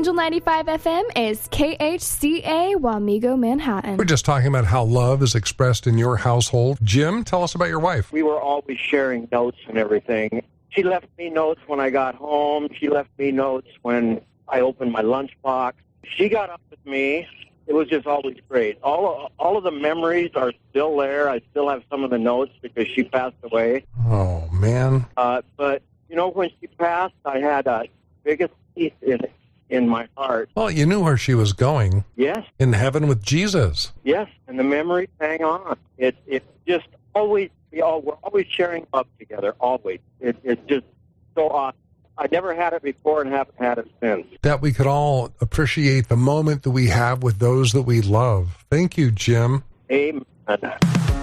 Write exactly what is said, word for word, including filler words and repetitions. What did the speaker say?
Angel ninety-five F M is K H C A Wamego, Manhattan. We're just talking about how love is expressed in your household. Jim, tell us about your wife. We were always sharing notes and everything. She left me notes when I got home. She left me notes when I opened my lunchbox. She got up with me. It was just always great. All of, all of the memories are still there. I still have some of the notes because she passed away. Oh, man. Uh, but, you know, when she passed, I had a biggest peace in, in my heart. Well, you knew where she was going. Yes. In heaven with Jesus. Yes, and the memories hang on. It, it just always... We all, we're always sharing love together, always. It, it's just so awesome. I never had it before and haven't had it since. That we could all appreciate the moment that we have with those that we love. Thank you, Jim. Amen.